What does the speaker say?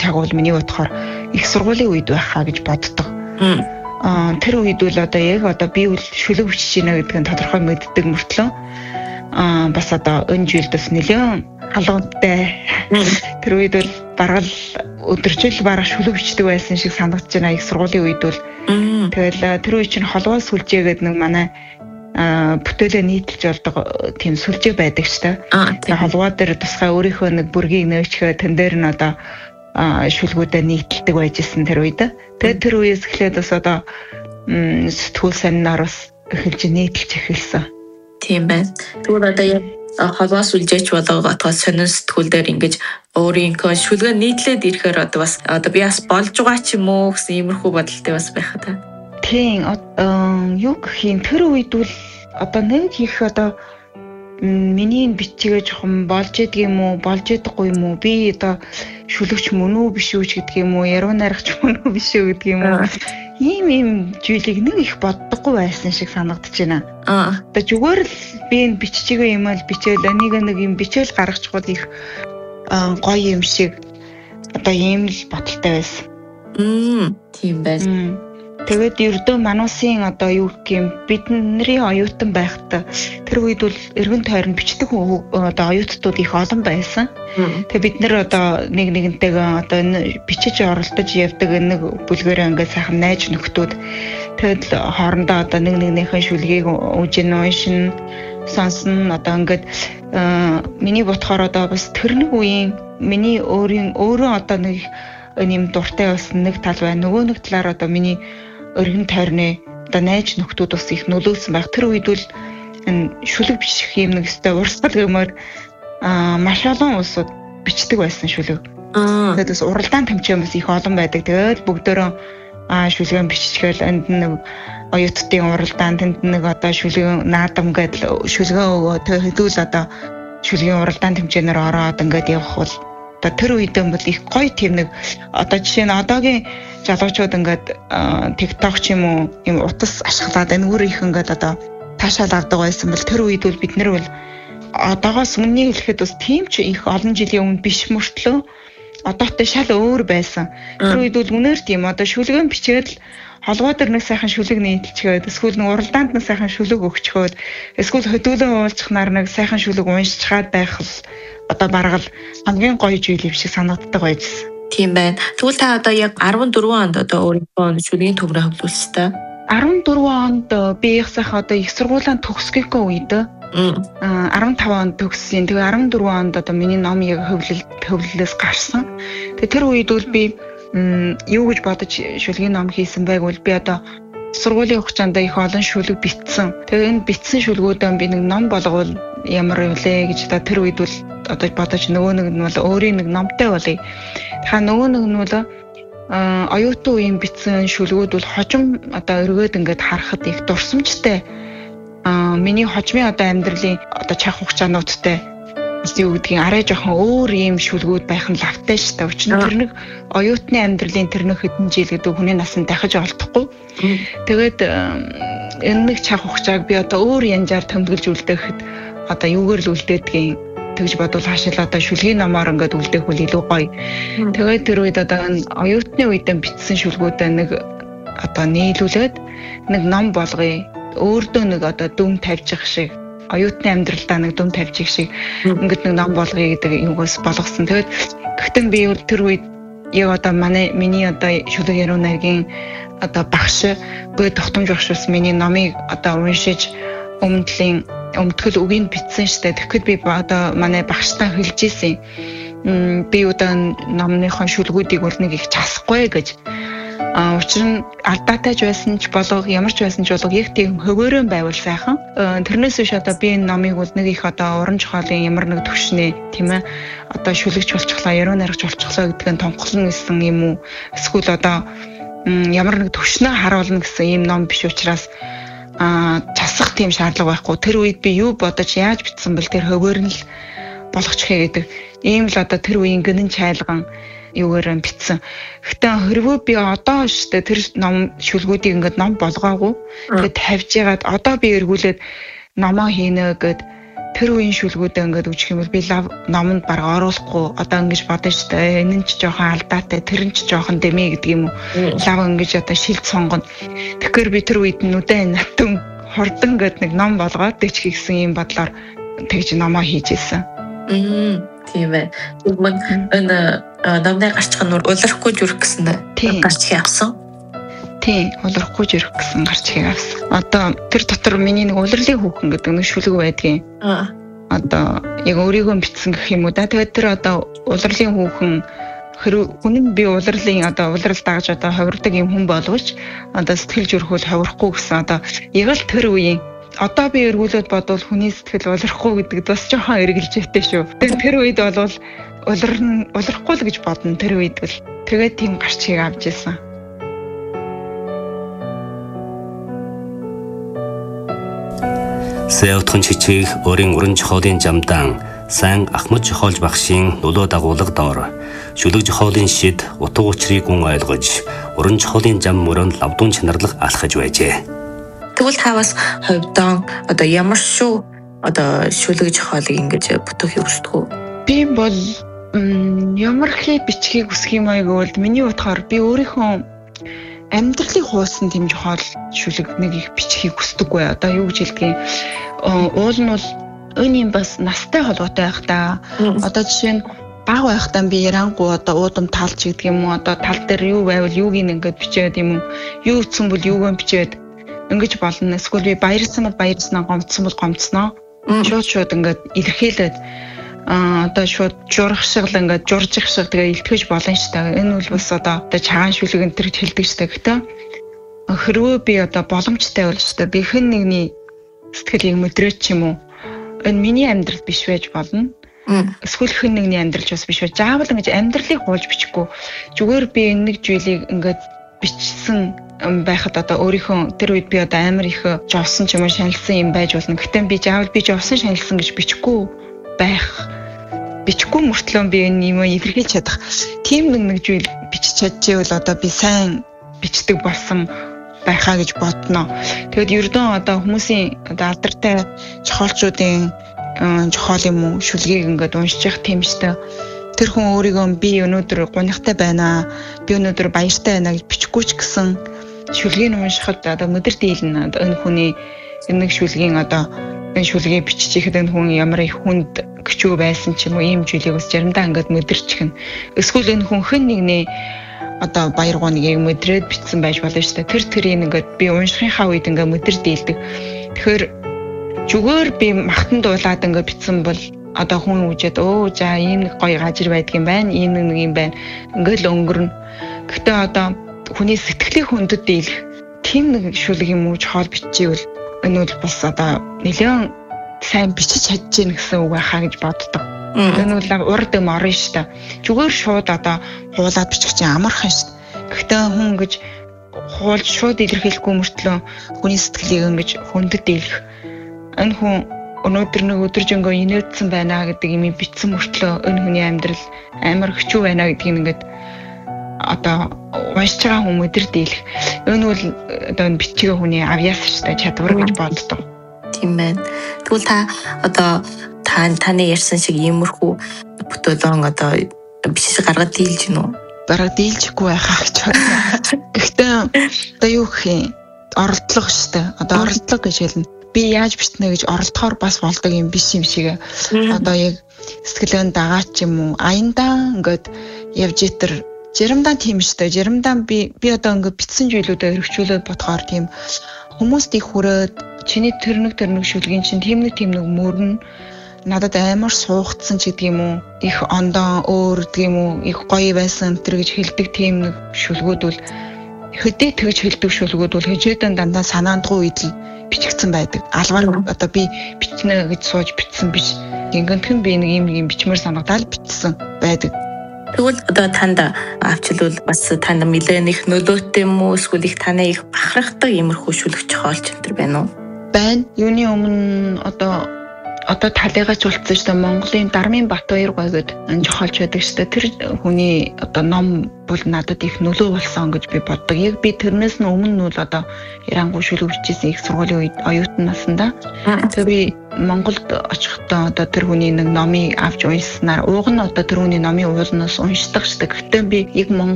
чагвал миний бодохоор их сургуулийн үед байхаа гэж боддог. Тэр үед бол одоо яг одоо би үл шүлэг бичиж гинэ гэдэг нь тодорхой мэддэг мөртлөө бас одоо энэ жилд бас нэлээд халуунтай тэр үед бол бараг өдөржил бараг шүлэг бичдэг байсан шиг санагдаж байна. Их сургуулийн үед бол тэгэл тэр үед чинь холбоо сүлжээ гэдэг нэг манай бүтээлээ нийтэлж болдог тийм сүлжээ байдаг ч та. Тэгээ холбоо дээр тусгай өөрийнхөө нэг бүргийг нөөчгөө тэн дээр нь одоо шүлгүүдээ нийтэлдэг байжсэн тэр үед. Тэгээ тэр үеэс эхлээд бас одоо сэтгүүл семинар бас эхэлж нийтэлж эхэлсэн. Тийм байна. Тэгвэл одоо яг холбоо сүлжээч болгоотгоо сонин сэтгүүл дээр ингэж өөрийнхөө шүлгээ нийтлээд ирэхээр одоо бас одоо би бас болж байгаа ч юм уу гэсэн иймэрхүү бодолтой бас байх та. Тийм юу гэх юм тэр үед бол одоо нэг их одоо миний бичигээ жоохон болж идэг юм уу болж идэггүй юм уу би одоо шүлэгч мөн үү биш үү гэдэг юм уу яруу найрагч мөн үү биш үү гэдэг юм уу ийм зүйлийг нэг их боддоггүй байсан шиг санагдаж байна. Одоо зүгээр л би энэ биччихээ юм аа бичээл нэг юм бичээл гаргачихвал их гоё юм шиг одоо ийм л бодолтой байсан. Тийм байна. Тэгээд ердөө мануусын одоо юу гэх юм бидний оюутан байхдаа тэр үед бол эргэн тойрон бичдэг одоо оюутнууд их олон байсан. Тэгээд бид нэр одоо нэгнтэйгээ одоо бичиж оролдож явдаг нэг бүлгэрээ ингээд сайхан найз нөхдүүд тэгээд хоорондоо одоо нэгнийхээ шүлгийг үжин уншин сонсон одоо ингээд миний бодохоор одоо бас тэр нэг үеийн миний өөрөө одоо нэг юм дуртай болсон нэг тал байна. Нөгөө нэг талаар одоо миний өргөн тойрны одоо найз нөхдүүд бас их нөлөөсөн байх. Тэр үед бол энэ шүлэг бичих юм нэг өстой урсгал гэмээр маш олон улсууд бичдэг байсан шүлэг. Тэгээд бас уралдаан тэмцээн бас их олон байдаг. Тэгээд бүгдөө шүлгэн биччихэл энд нэг оюутдын уралдаан тэнд нэг одоо шүлгэн наадам гэдэл шүлгэн өгөө тэгээд хэдүүл одоо шүлгийн уралдаан тэмцээнээр ороод ингээд явах бол одоо тэр үед бол их гоё тийм нэг одоо жишээ нь одоогийн залуучууд ингээд TikTok ч юм уу юм утас ашиглаад энэгээр их ингээд одоо таашаал авдаг байсан бол тэр үед бол бид нар бол одоогоос өмнө хэлэхэд бас тийм ч их олон жилийн өмнө биш мөртлөө одоотой шал өөр байсан. Тэр үед бол үнээр тийм одоо шүлгэн бичээд холбоо дээр нэг сайхан шүлэг нийтэлчгээд эсвэл нэг уралдаанд нэг сайхан шүлэг өгчхөөд эсвэл хөдөлгөөн уулзахнаар нэг сайхан шүлэг уншчихад байх л одоо бараг л хамгийн гоё зүйл юм шиг санагддаг байжсэн. Тийм байна. Тэгвэл та одоо яг 14 онд одоо өөрийнхөө шүлгийн төврөө хөвлүүлсэн. 14 онд би их сайхан одоо их сургуулийн төгсгийнхөө үед 15 онд төгссөн. Тэгээ 14 онд одоо миний ном яг хөвлөлөөс гарсан. Тэгээ тэр үед бол би юу гэж бодож шүлгийн ном хийсэн байг бол би одоо сургуулийн хугацаанд их олон шүлэг бичсэн. Тэгээ энэ бичсэн шүлгүүдээ би нэг ном болгоод ямар вэ гэж одоо тэр үед бол одоо бодож нөгөө нэг нь бол өөрийн нэг номтой болъё. Тэгэхээр нөгөө нэг нь бол оюутан үеийн бичсэн шүлгүүд бол хожим одоо өргөөд ингээд харахад их дурсамжтай. Миний хожмын одоо амьдралын одоо чах хугацаануудтай юу гэдгийг арай жоохон өөр юм шүлгүүд байх нь лавтай шүү дээ. Учир нь тэр нэг оюутны амьдралын тэр нэг хэдэн жил гэдэг хүний насанд дахиж олдохгүй. Тэгээд энэ нэг чах хугацааг би одоо өөр янзаар томилж үлдээхэд одоо юугаар л үлдээдгийг тэгж бодвол хаашаал одоо шүлгийн номоор ингээд үлдээх үл илүү гоё. Тэгээд тэр үед одоо оюутны үедээ бичсэн шүлгүүдээ нэг одоо нийлүүлээд нэг ном болгоё. Өөрдөө нэг одоо дүн тавьчих шиг оюутны амьдралдаа нэг дүн тавьчих шиг ингээд нэг ном болгоё гэдэг юугаас болгосон. Тэгээд гэхдээ би тэр үед яг одоо миний одоо шүлэг яруу найргийн одоо багш гүй тогтомж багшаас миний номыг одоо уншиж өмтгөл үгийг бичсэн штэ. Тэгэхэд би одоо манай багштай хэлж ийсэн. Би одоо номныхон шүлгүүдийг бол нэг их часахгүй гэж. Учир нь алдаатай ч байсан ч болов ямар ч байсан ч болов яг тийм хөвөөрөн байвал сайхан. Тэрнээс биш одоо би энэ номыг бол нэг их одоо уран зохиолын ямар нэг төвшнээ тийм ээ одоо шүлэгч болчихлоо, яруу найрагч болчихлоо гэдг нь томхлон исэн юм уу? Эсвэл одоо ямар нэг төвшнөө харуулна гэсэн ийм ном биш учраас часах тийм шаардлага байхгүй. Тэр үед би юу бодож яаж бичсэн бэл тэр хөвөөр нь л болгочихъя гэдэг. Ийм л одоо тэр үеийн гинэн чайлган юугаар бичсэн. Гэтэ хэрвээ би одоо штэ тэр ном шүлгүүдийг ингээд ном болгоогүй. Тэгээд тавьж ягаад одоо би эргүүлээд номоо хийнэ гэд тэр үеийн шүлгүүдээ ингээд өгчих юм бол би номонд баг оруулахгүй одоо ингэж бодож штэ энэ нь ч жоохон алдаатай тэр нь ч жоохон дэмий гэдэг юм уу лав ингэж одоо шилд сонгоно. Тэгэхээр би тэр үед нүдэн натан хурдан гээд нэг ном болгоод дэчх гэсэн юм бодлоор тэгж номоо хийж ирсэн. Тийм ээ. Энэ номны гарчхан нур улрахгүй зүрх гэсэн гарчхийг авсан. Тийм, улрахгүй зүрх гэсэн гарчхийг авсан. Одоо тэр дотор миний нэг улирлын хүүхэн гэдэг нэг шүлэг байдгийн. Одоо яг өөрийгөө бичсэн гэх юм уу да. Тэгээд тэр одоо улирлын хүүхэн хүн би улирлын одоо улирал дагаж одоо ховирдаг юм хүн боловч одоо сэтгэл зүрхүүл ховирахгүй гэсэн одоо яг л тэр үеийн одоо би эргүүлээд бодвол хүний сэтгэл улирахгүй гэдэгт бас жоохон эргэлзээтэй шүү. Тэр үед бол улирахгүй л гэж бодно тэр үед бол. Тэгээд тийм гарчхийг авч ирсэн. Сэвтхэн чичээх өөрийн уран зохиолын замдан сайн ахмад зохиолч багшийн нөлөө дагуулга доор шүлэг зохиолын шид утга учирыг гүн ойлгож уран зохиолын зам мөрөнд лавдун чанарлах алхаж байжээ. Тэгвэл та бас ховдон одоо ямар шүү одоо шүлэг зохиолыг ингэж бүтээхийг хүсдэг үү? Би бол ямар хий бичгийг хүсэх юм аа гэвэл миний утгаар би өөрийнхөө амьдралыг хуусан тийм зохиол шүлэг нэг их бичгийг хүсдэггүй. Одоо юу гэж хэлдгийг уул нь бол өөний бас настай холбоотой байх та. Одоо жишээ нь баг байхдаа би ярангу одоо уудам талч гэдэг юм уу одоо тал дээр юу байвал юуг ингээд бичээд юм уу юу утсан бол юуг бичээд ингэж болно. Эсвэл би баярсан бол баярснаа гомцсон бол гомцсноо шууд ингээд илэрхийлээд одоо шууд журах шиг л ингээд журжих шиг тэгээ илтгэж болно шүү дээ. Энэ бол бас одоо чагаан шүлэг энэ төр хэлдэг шүү дээ. Гэхдээ хэрвээ би одоо боломжтой бол шүү дээ. Би хэн нэгний сэтгэлийг мэдрээч юм уу? Энэ миний амьдрал биш байж болно. Эсвэл хэн нэгний амьдрал бас биш байж. Заавал ингэж амьдралыг хуулж бичихгүй. Зүгээр би энэ нэг зүйлийг ингээд бичсэн байхад одоо өөрийнхөө тэр үед би одоо амар их жовсон ч юм уу шаналсан юм байж болно. Гэхдээ би заавал би жовсон шаналсан гэж бичихгүй байх. Бичихгүй мөртлөө би энэ юм илэрхийлж чадах. Тийм нэг зүйл бичиж чадчихвэл одоо би сайн бичдэг болсон байхаа гэж бодно. Тэгэд ердөө одоо хүмүүсийн одоо алдартай зохиолчдын зохиол юм уу шүлгийг ингээд уншиж явах тийм штэ. Тэр хүн өөрийгөө би өнөөдөр гунигтай байна. Би өнөөдөр баяртай байна гэж бичихгүй ч гэсэн шүлгийг уншихад одоо өдөр дийлнэ. Энэ хүний энэ нэг шүлгийн одоо энэ шүлгийг бичиж ихэд энэ хүн ямар их хүнд гिचүү байсан ч юм уу ийм зүйлийг бас заримдаа ингээд мэдэрчихнэ. Эсвэл энэ хүн хэн нэгний одоо баяр гоныг мэдрээд бичсэн байж болно шүү дээ. Тэрийг ингээд би уншихынхаа үед ингээд мэдэр дийлдэг. Тэгэхээр зүгээр би махтан дуулаад ингээд бичсэн бол одоо хүн үжээд за ийм нэг гоё гажир байдаг юм байна. Ийм нэг юм байна. Ингээд л өнгөрнө. Гэхдээ одоо хүний сэтгэлийн хүндэд дийлэх тийм нэг шүлэг юм уу зохиол биччихвэл энэ бол бас одоо нэлээд сайн бичиж чадчихна гэсэн үг байхаа гэж боддог. Энэ бол урд юм орно шүү дээ. Зүгээр шууд одоо хуулаад бичих чинь амархан шүү дээ. Гэхдээ хүн гэж хуулж шууд илэрхийлэхгүй мөртлөө хүний сэтгэлийг ингэж хүндэд дийлэх. Энэ хүн өнөөдөр нэг өдөржингөө инээдсэн байна гэдэг юм бичсэн мөртлөө энэ хүний амьдрал амар хэцүү байна гэдгийг ингээд одоо уншиж байгаа хүн өдөр дийлэх. Энэ бол одоо бичгээ хүний авьяас шүү дээ чадвар гэж боддог. Тийм байна. Тэгвэл та одоо таны ярьсан шиг иймэрхүү бүтээлэн одоо бичиж гаргаад дийлж гинөө. Бараг дийлжихгүй байхаа гэж байна. Гэхдээ одоо юу гэх юм оролдлого шүү дээ. Одоо оролдлого гэж хэлнэ. Би яаж бичнэ гэж оролдохоор бас болдог юм биш юм шиг. Одоо яг сэтгэлэн дагаач юм уу аяндаа ингээд явж итэр Жирамдаа тийм шүү дээ. Жирамдаа би одоо ингээд бичсэн зүйлүүдээ хэрэгжүүлээд бодохоор тийм хүмүүст их хүрээд чиний тэрнэг шүлгийн чинь тийм нэг мөрн надад амар суухцсан ч гэдэг юм уу. Их ондоо өөр гэдэг юм уу. Их гоё байсан тэр гэж хэлдэг тийм нэг шүлгүүд бол хөдөө тэгж хэлдэг шүлгүүд бол хажуудан дандаа санаандгүй үед л бичигдсэн байдаг. Албаар одоо би бичнэ гэж сууж бичсэн биш. Гингэнтхэн би нэг юм бичмээр санагдаад бичсэн байдаг. Тэгвэл одоо танд авчлал бас танд нэлээд их нөлөөтэй юм уу эсвэл их танай их бахархдаг иймэрхүү шүлэг зохиолч энэ байна уу? Байна. Юуны өмнө одоо талыгаач болцсон шүү дээ. Монголын Дармын Батбаяр гой гэдэг зохиолч байдаг шүү дээ. Тэр хүний одоо ном бол надад их нөлөө болсон гэж би боддог. Яг би тэрнээс нь өмнө нь бол одоо Ирангуй шүлэг бичсэн их сургуулийн үед оюутан наснда. Тэгээ би Монголд очихдоо одоо тэр хүний нэг номыг авч уншсанаар ууг нь одоо тэр хүний номын уулнаас уншдаг штэ. Гэхдээ би яг Монгол